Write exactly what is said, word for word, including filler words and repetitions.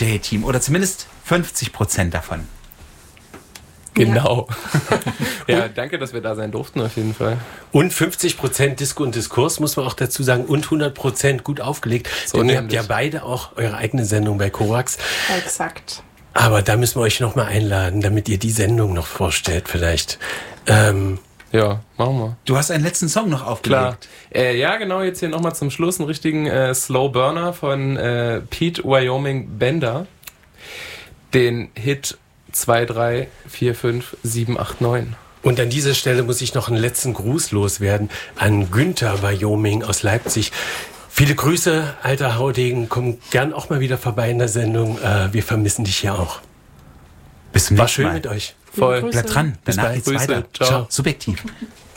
Day-Team oder zumindest fünfzig Prozent davon. Genau. Ja. Ja, danke, dass wir da sein durften auf jeden Fall. Und fünfzig Prozent Disco und Diskurs, muss man auch dazu sagen, und hundert Prozent gut aufgelegt. So Denn ihr nämlich. habt ja beide auch eure eigene Sendung bei Korax. Exakt. Aber da müssen wir euch nochmal einladen, damit ihr die Sendung noch vorstellt vielleicht. Ähm, Ja, machen wir. Du hast einen letzten Song noch aufgelegt. Klar. Äh, ja, genau, jetzt hier nochmal zum Schluss einen richtigen äh, Slow Burner von äh, Pete Wyoming Bender. Den Hit zwei drei vier fünf sieben acht neun. Und an dieser Stelle muss ich noch einen letzten Gruß loswerden an Günther Wyoming aus Leipzig. Viele Grüße, alter Haudegen. Komm gern auch mal wieder vorbei in der Sendung. Äh, wir vermissen dich ja auch. Bis zum War nächsten schön Mal. mit euch. Voll. Bleib dran, Bis danach bald. geht's Grüße. weiter. Ciao. Subjektiv.